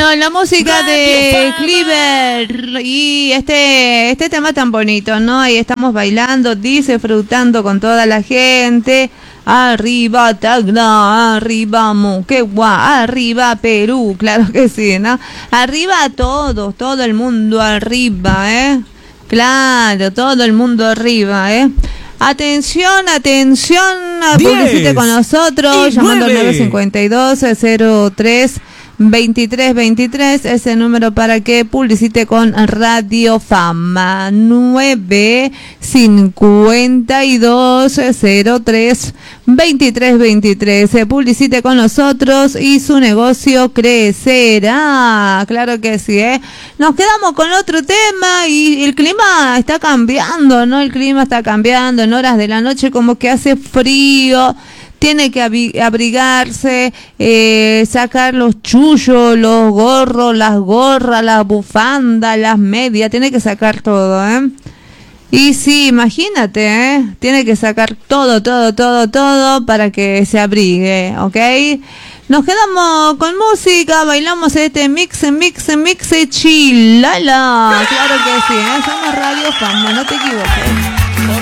Bueno, la música de Cleaver y este tema tan bonito, ¿no? Ahí estamos bailando, disfrutando con toda la gente. Arriba Tacna, arriba Moquegua, arriba Perú, claro que sí, ¿no? Arriba todos, todo el mundo arriba, ¿eh? Claro, todo el mundo arriba, ¿eh? Atención, publicite con nosotros, llamando al 952-03-2323, ese número para que publicite con Radio Fama, 952-03-2323, publicite con nosotros y su negocio crecerá, claro que sí, ¿eh? Nos quedamos con otro tema y el clima está cambiando, ¿no? El clima está cambiando, en horas de la noche como que hace frío, tiene que abrigarse, sacar los chullos, los gorros, las gorras, las bufandas, las medias, tiene que sacar todo, ¿eh? Y sí, imagínate, ¿eh? Tiene que sacar todo para que se abrigue, ¿ok? Nos quedamos con música, bailamos este mix chilala. Claro que sí, ¿eh? Somos Radio Fama, no te equivoques.